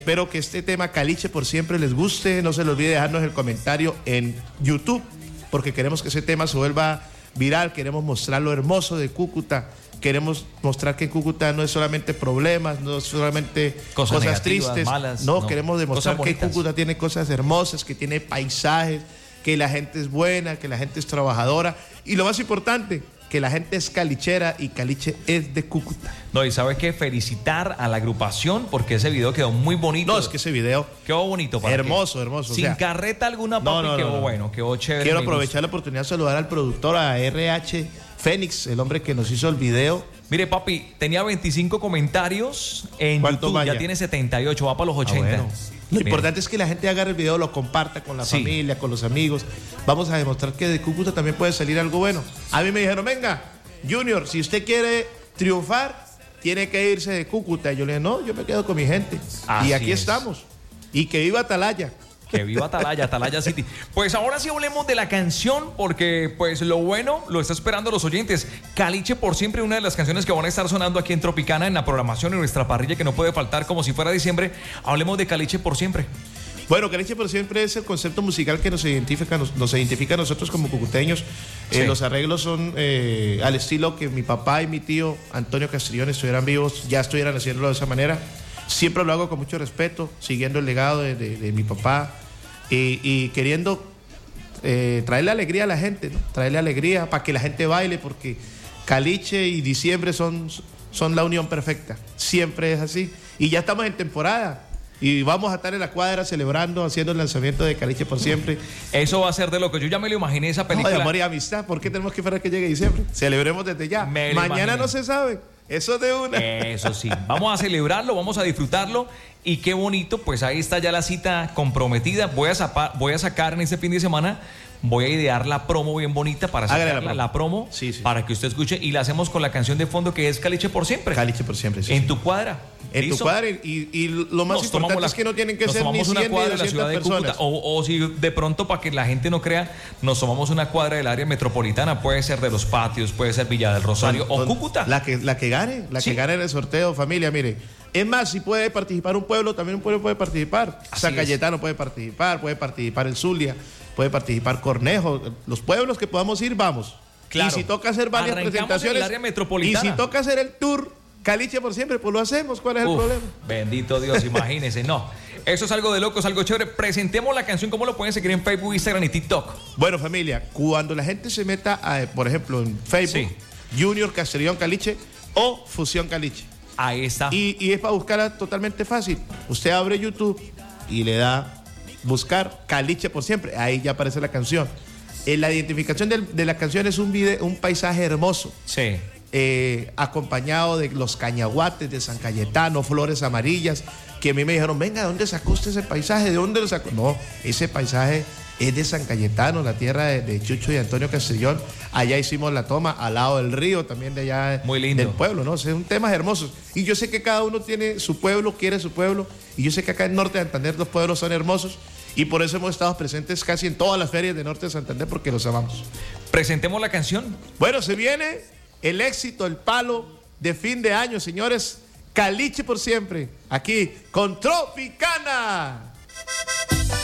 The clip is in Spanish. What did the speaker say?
Espero que este tema Caliche por siempre les guste. No se les olvide dejarnos el comentario en YouTube, porque queremos que ese tema se vuelva viral. Queremos mostrar lo hermoso de Cúcuta. Queremos mostrar que Cúcuta no es solamente problemas, no es solamente cosas tristes. Malas, no, queremos demostrar que Cúcuta tiene cosas hermosas, que tiene paisajes, que la gente es buena, que la gente es trabajadora. Y lo más importante, que la gente es calichera y Caliche es de Cúcuta. No, y ¿sabes qué? Felicitar a la agrupación porque ese video quedó muy bonito. No, es que ese video quedó bonito. Hermoso, hermoso. Sin carreta alguna, papi, quedó bueno, quedó chévere. Quiero aprovechar la oportunidad de saludar al productor, a RH Fénix, el hombre que nos hizo el video. Mire, papi, tenía 25 comentarios en YouTube, ya tiene 78, va para los 80. Bueno. Lo importante es que la gente agarre el video, lo comparta con la familia, con los amigos. Vamos a demostrar que de Cúcuta también puede salir algo bueno. A mí me dijeron, venga, Junior, si usted quiere triunfar, tiene que irse de Cúcuta. Y yo le dije, no, yo me quedo con mi gente. Y aquí estamos. Y que viva Atalaya. Que viva Atalaya, Atalaya City. Pues ahora sí hablemos de la canción, porque pues lo bueno lo está esperando los oyentes. Caliche por siempre, una de las canciones que van a estar sonando aquí en Tropicana, en la programación, en nuestra parrilla, que no puede faltar como si fuera diciembre. Hablemos de Caliche por siempre. Bueno, Caliche por siempre es el concepto musical que nos identifica a nosotros como cucuteños. Los arreglos son al estilo que mi papá y mi tío Antonio Castrillón estuvieran vivos, ya estuvieran haciéndolo de esa manera. Siempre lo hago con mucho respeto, siguiendo el legado de mi papá y queriendo traerle alegría a la gente, ¿no? Traerle alegría para que la gente baile, porque Caliche y diciembre son la unión perfecta. Siempre es así. Y ya estamos en temporada. Y vamos a estar en la cuadra celebrando, haciendo el lanzamiento de Caliche por siempre. Eso va a ser de loco. Yo ya me lo imaginé esa película. De amor y amistad. ¿Por qué tenemos que esperar que llegue diciembre? Celebremos desde ya. Mañana no se sabe. Eso de una. Eso sí. Vamos a celebrarlo, vamos a disfrutarlo. Y qué bonito, pues ahí está ya la cita comprometida. Voy a sacar en este fin de semana. Voy a idear la promo bien bonita para sacar la promo para que usted escuche, y la hacemos con la canción de fondo que es Caliche por siempre. Caliche por siempre, sí. En tu cuadra. En tu cuadra, y lo más importante es que no tienen que ser ni 100 una cuadra ni 200 de la ciudad de personas. Cúcuta, o si de pronto, para que la gente no crea, nos tomamos una cuadra del área metropolitana, puede ser de Los Patios, puede ser Villa del Rosario o Cúcuta. La que gane en el sorteo, familia, mire. Es más, si puede participar un pueblo, también un pueblo puede participar. San Cayetano puede participar el Zulia, puede participar Cornejo. Los pueblos que podamos ir, vamos. Claro. Y si toca hacer varias presentaciones, en el área metropolitana. Y si toca hacer el tour Caliche por siempre, pues lo hacemos. ¿Cuál es el problema? Bendito Dios, imagínense. No, eso es algo de loco, es algo chévere. Presentemos la canción. ¿Cómo lo pueden seguir en Facebook, Instagram y TikTok? Bueno, familia, cuando la gente se meta, por ejemplo, en Facebook, Junior Castrillón Caliche o Fusión Caliche. Ahí está. Y es para buscarla totalmente fácil. Usted abre YouTube y le da buscar Caliche por siempre. Ahí ya aparece la canción. La identificación de la canción es un paisaje hermoso. Sí. Acompañado de los cañaguates de San Cayetano, flores amarillas, que a mí me dijeron, venga, ¿de dónde sacó usted ese paisaje? ¿De dónde lo sacó? No, ese paisaje es de San Cayetano, la tierra de Chucho y Antonio Castrillón. Allá hicimos la toma, al lado del río, también de allá. Muy lindo. Del pueblo, ¿no? O sea, son temas hermosos. Y yo sé que cada uno tiene su pueblo, quiere su pueblo. Y yo sé que acá en Norte de Santander los pueblos son hermosos. Y por eso hemos estado presentes casi en todas las ferias de Norte de Santander, porque los amamos. Presentemos la canción. Bueno, se viene el éxito, el palo de fin de año, señores. Caliche por siempre, aquí con Tropicana.